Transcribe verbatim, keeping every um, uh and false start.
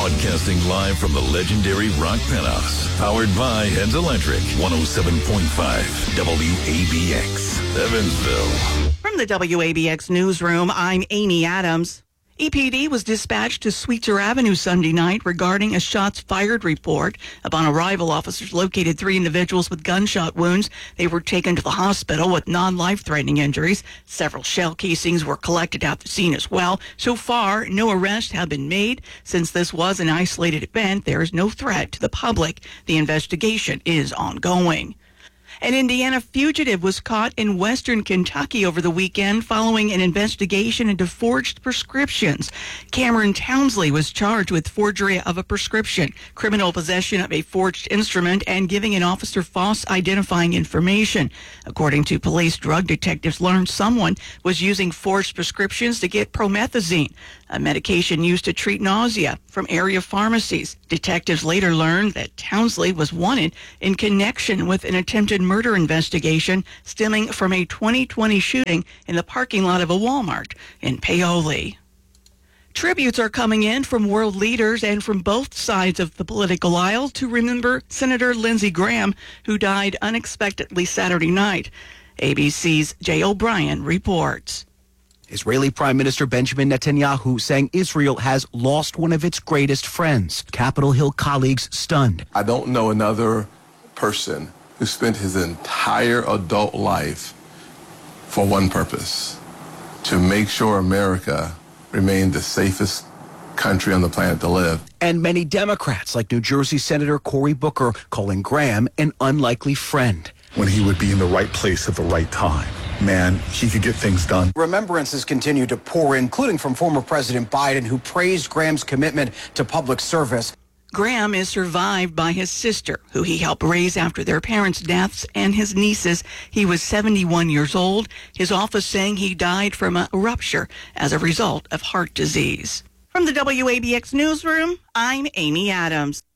Broadcasting live from the legendary Rock Penthouse. Powered by Heads Electric. one oh seven point five W A B X, Evansville. From the W A B X newsroom, I'm Amy Adams. E P D was dispatched to Sweetser Avenue Sunday night regarding a shots fired report. Upon arrival, officers located three individuals with gunshot wounds. They were taken to the hospital with non-life-threatening injuries. Several shell casings were collected at the scene as well. So far, no arrests have been made. Since this was an isolated event, there is no threat to the public. The investigation is ongoing. An Indiana fugitive was caught in western Kentucky over the weekend following an investigation into forged prescriptions. Cameron Townsley was charged with forgery of a prescription, criminal possession of a forged instrument, and giving an officer false identifying information. According to police, drug detectives learned someone was using forged prescriptions to get promethazine, a medication used to treat nausea, from area pharmacies. Detectives later learned that Townsley was wanted in connection with an attempted murder investigation stemming from a twenty twenty shooting in the parking lot of a Walmart in Paoli. Tributes are coming in from world leaders and from both sides of the political aisle to remember Senator Lindsey Graham, who died unexpectedly Saturday night. A B C's Jay O'Brien reports. Israeli Prime Minister Benjamin Netanyahu saying Israel has lost one of its greatest friends. Capitol Hill colleagues stunned. I don't know another person who spent his entire adult life for one purpose: to make sure America remained the safest country on the planet to live. And many Democrats, like New Jersey Senator Cory Booker, calling Graham an unlikely friend. When he would be in the right place at the right time, man, he could get things done. Remembrances continue to pour in, including from former President Biden, who praised Graham's commitment to public service. Graham is survived by his sister, who he helped raise after their parents' deaths, and his nieces. He was seventy-one years old. His office saying he died from a rupture as a result of heart disease. From the W A B X newsroom, I'm Amy Adams.